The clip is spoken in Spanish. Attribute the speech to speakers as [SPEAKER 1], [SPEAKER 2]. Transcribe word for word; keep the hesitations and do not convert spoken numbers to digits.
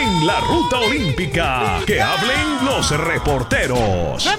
[SPEAKER 1] en la ruta olímpica. Que hablen los reporteros.